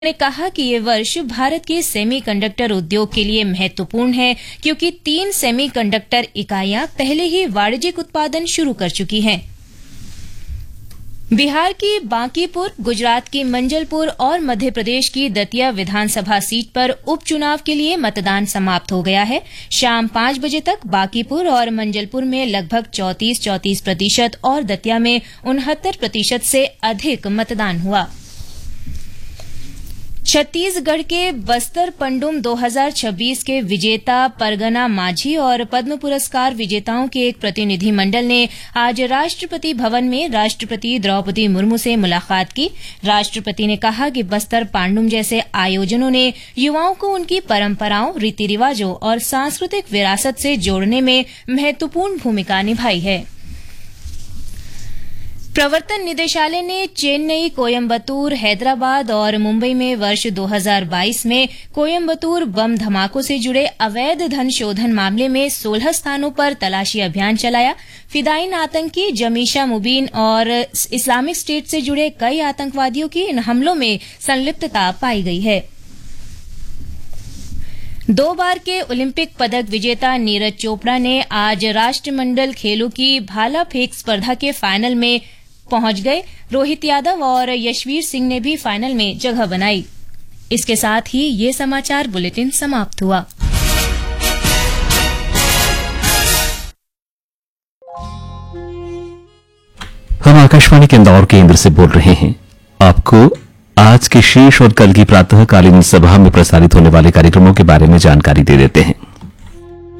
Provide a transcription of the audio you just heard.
ने कहा कि ये वर्ष भारत के सेमीकंडक्टर उद्योग के लिए महत्वपूर्ण है क्योंकि 3 सेमीकंडक्टर इकाइयां पहले ही वाणिज्यिक उत्पादन शुरू कर चुकी हैं। बिहार की बांकीपुर, गुजरात की मंजलपुर और मध्य प्रदेश की दतिया विधानसभा सीट पर उपचुनाव के लिए मतदान समाप्त हो गया है। शाम 5 बजे तक बांकीपुर और मंजलपुर में लगभग 34% और दतिया में 69% से अधिक मतदान हुआ। छत्तीसगढ़ के बस्तर पंडुम 2026 के विजेता परगना माझी और पद्म पुरस्कार विजेताओं के एक प्रतिनिधि मंडल ने आज राष्ट्रपति भवन में राष्ट्रपति द्रौपदी मुर्मू से मुलाकात की। राष्ट्रपति ने कहा कि बस्तर पांडुम जैसे आयोजनों ने युवाओं को उनकी परंपराओं, रीति रिवाजों और सांस्कृतिक विरासत से जोड़ने में महत्वपूर्ण भूमिका निभाई है। प्रवर्तन निदेशालय ने चेन्नई, कोयम्बतूर, हैदराबाद और मुंबई में वर्ष 2022 में कोयम्बतूर बम धमाकों से जुड़े अवैध धन शोधन मामले में 16 स्थानों पर तलाशी अभियान चलाया। फिदायीन आतंकी जमीशा मुबीन और इस्लामिक स्टेट से जुड़े कई आतंकवादियों की इन हमलों में संलिप्तता पाई गई है। 2 बार के ओलंपिक पदक विजेता नीरज चोपड़ा ने आज राष्ट्रमंडल खेलों की भाला फेंक स्पर्धा के फाइनल में पहुंच गए। रोहित यादव और यशवीर सिंह ने भी फाइनल में जगह बनाई। इसके साथ ही ये समाचार बुलेटिन समाप्त हुआ। हम आकाशवाणी के इंदौर केंद्र से बोल रहे हैं। आपको आज के शेष और कल की प्रातःकालीन सभा में प्रसारित होने वाले कार्यक्रमों के बारे में जानकारी दे देते हैं।